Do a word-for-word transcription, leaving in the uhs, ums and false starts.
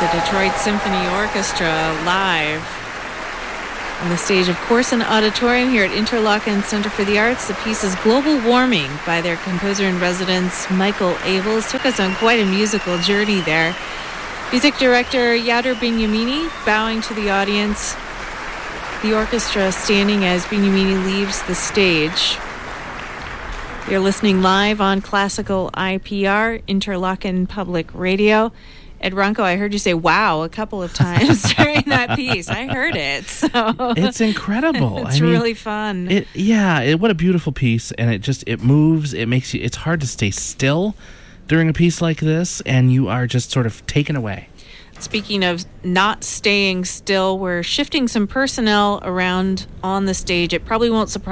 the Detroit Symphony Orchestra live on the stage of Corson Auditorium here at Interlochen Center for the Arts. The piece is Global Warming by their composer-in-residence, Michael Abels. Took us on quite a musical journey there. Music director Yader Binyamini bowing to the audience. The orchestra standing as Binyamini leaves the stage. You're listening live on Classical I P R, Interlochen Public Radio. Ed Runco, I heard you say wow a couple of times during that piece. I heard it. So it's incredible. It's I mean, really fun. It, yeah, it, what a beautiful piece. And it just, it moves. It makes you, it's hard to stay still during a piece like this. And you are just sort of taken away. Speaking of not staying still, we're shifting some personnel around on the stage. It probably won't surprise